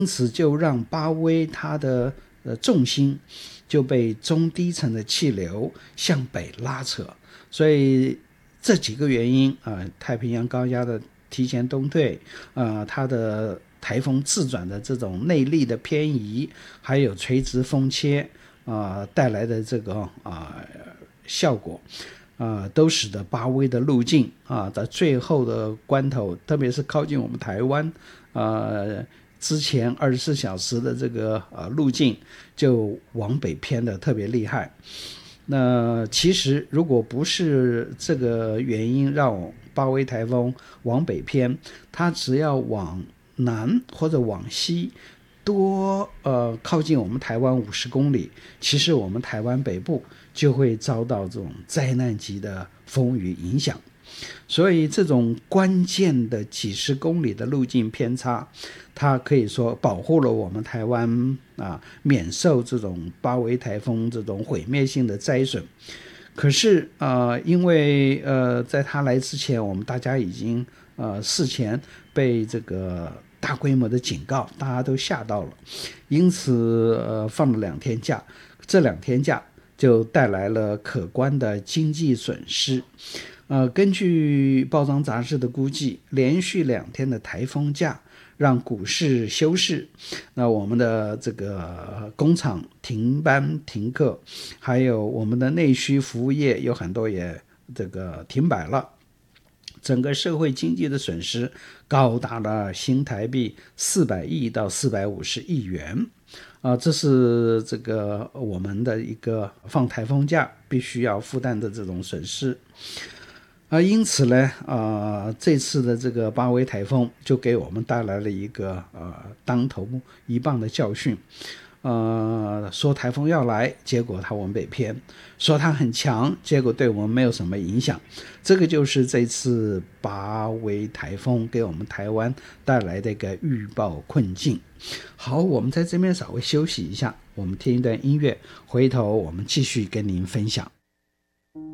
因此就让巴威它的重心就被中低层的气流向北拉扯，所以这几个原因太平洋高压的提前东退，它的台风自转的这种内力的偏移，还有垂直风切带来的这个效果都使得巴威的路径在最后的关头，特别是靠近我们台湾之前24小时的这个路径就往北偏的特别厉害。那其实如果不是这个原因让巴威台风往北偏，它只要往南或者往西多靠近我们台湾50公里，其实我们台湾北部就会遭到这种灾难级的风雨影响。所以这种关键的几十公里的路径偏差，它可以说保护了我们台湾免受这种巴威台风这种毁灭性的灾损。可是因为在它来之前，我们大家已经事前被这个大规模的警告，大家都吓到了，因此放了2天假，这2天假就带来了可观的经济损失。根据报章杂志的估计，连续2天的台风假让股市休市，那我们的这个工厂停班停课，还有我们的内需服务业有很多也这个停摆了，整个社会经济的损失高达了新台币400亿到450亿元这是这个我们的一个放台风假必须要负担的这种损失。因此呢这次的这个巴威台风就给我们带来了一个当头一棒的教训。说台风要来，结果它往北偏；说它很强，结果对我们没有什么影响。这个就是这次巴威台风给我们台湾带来的一个预报困境。好，我们在这边稍微休息一下，我们听一段音乐，回头我们继续跟您分享。